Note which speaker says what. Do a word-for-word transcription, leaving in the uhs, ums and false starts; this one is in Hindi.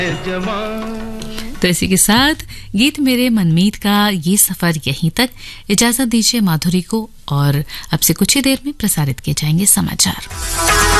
Speaker 1: तो इसी के साथ गीत मेरे मनमीत का ये सफर यहीं तक। इजाजत दीजिए माधुरी को, और अब से कुछ ही देर में प्रसारित किए जाएंगे समाचार।